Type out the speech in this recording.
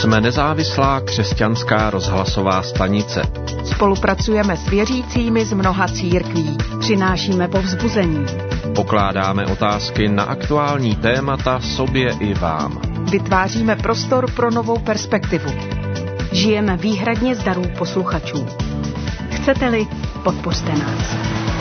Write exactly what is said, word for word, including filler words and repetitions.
Jsme nezávislá křesťanská rozhlasová stanice. Spolupracujeme s věřícími z mnoha církví. Přinášíme povzbuzení. Pokládáme otázky na aktuální témata sobě i vám. Vytváříme prostor pro novou perspektivu. Žijeme výhradně z darů posluchačů. Chcete-li, podpořte nás.